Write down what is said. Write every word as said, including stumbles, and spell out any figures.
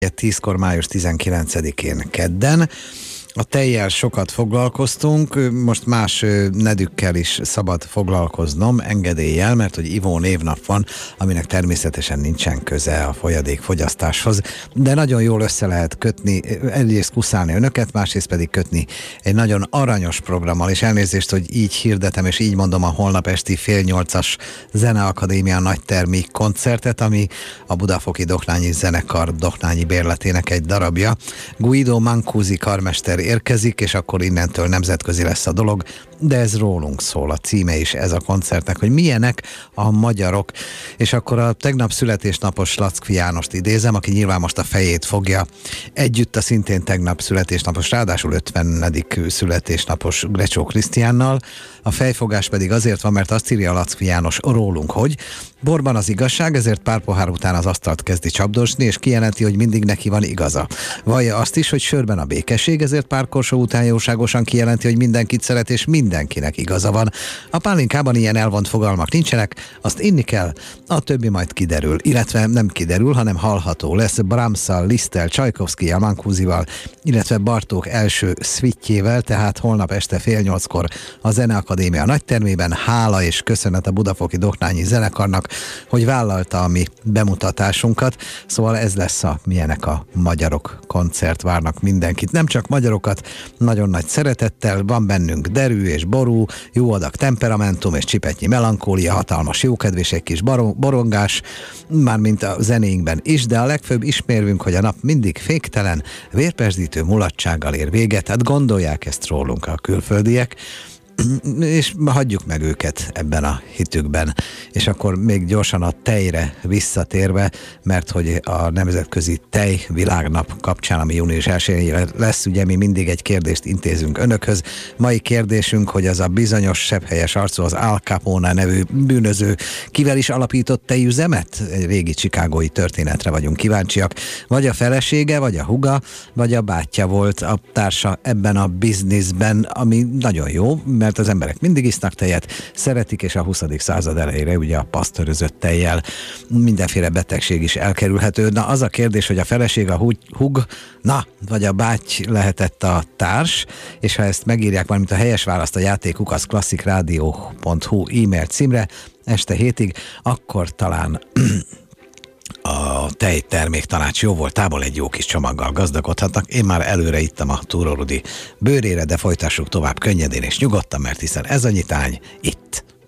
tízkor május tizenkilencedikén kedden. A tejjel sokat foglalkoztunk, most más nedükkel is szabad foglalkoznom, engedéllyel, mert hogy ivó névnap van, aminek természetesen nincsen köze a folyadékfogyasztáshoz, de nagyon jól össze lehet kötni, egyrészt kuszálni önöket, másrészt pedig kötni egy nagyon aranyos programmal, és elnézést, hogy így hirdetem, és így mondom a holnap esti fél nyolcas Zeneakadémia nagytermi koncertet, ami a Budafoki Doknányi Zenekar Doknányi bérletének egy darabja. Guido Mancusi karmester érkezik, és akkor innentől nemzetközi lesz a dolog, de ez rólunk szól, a címe is ez a koncertnek, hogy milyenek a magyarok, és akkor a tegnap születésnapos Lackfi Jánost idézem, aki nyilván most a fejét fogja, együtt a szintén tegnap születésnapos, ráadásul ötvenedik születésnapos Grecsó Krisztiánnal. A fejfogás pedig azért van, mert azt írja Lackfi János rólunk, hogy borban az igazság, ezért pár pohár után az asztalt kezdi csapdosni, és kijelenti, hogy mindig neki van igaza. Vallja azt is, hogy sörben a békesség, ezért pár korsó után jóságosan kijelenti, hogy mindenkit szeret, és mindenkinek igaza van. A pálinkában ilyen elvont fogalmak nincsenek, azt inni kell, a többi majd kiderül. Illetve nem kiderül, hanem hallható lesz Brahmsszal, Liszttel, Csajkovszkijjal, Mancusival, illetve Bartók első szvittjével, tehát holnap este fél nyolckor a Zeneakadémia nagytermében. Hála és köszönet a Budafoki Doknányi Zenekarnak, hogy vállalta a mi bemutatásunkat. Szóval ez lesz a Milyenek a magyarok koncert, várnak mindenkit. Nem csak magyarokat, nagyon nagy szeretettel, van bennünk derű és ború, jó adag temperamentum és csipetnyi melankólia, hatalmas jókedv és egy kis borongás, mármint a zenéinkben is, de a legfőbb ismérvünk, hogy a nap mindig féktelen, vérpesdítő mulatsággal ér véget, hát gondolják ezt rólunk a külföldiek, és hagyjuk meg őket ebben a hitükben. És akkor még gyorsan a tejre visszatérve, mert hogy a Nemzetközi Tej Világnap kapcsán, ami június elsején lesz, ugye mi mindig egy kérdést intézünk önökhöz. Mai kérdésünk, hogy az a bizonyos sebhelyes arcú, az Al Capone nevű bűnöző kivel is alapított tejüzemet? Egy régi chicagói történetre vagyunk kíváncsiak. Vagy a felesége, vagy a húga, vagy a bátyja volt a társa ebben a bizniszben, ami nagyon jó, mert az emberek mindig isznak tejet, szeretik, és a huszadik század elejére ugye a pasztőrözött tejjel mindenféle betegség is elkerülhető. Na, az a kérdés, hogy a feleség, a húg, na, vagy a báty lehetett a társ, és ha ezt megírják, valamint a helyes választ a játékuk az klasszikradio pont hu e-mail címre este hétig, akkor talán a tejtermék tanács jó voltából egy jó kis csomaggal gazdagodhatnak. Én már előre ittam a Túró Rudi bőrére, de folytassuk tovább könnyedén és nyugodtan, mert hiszen ez a nyitány itt.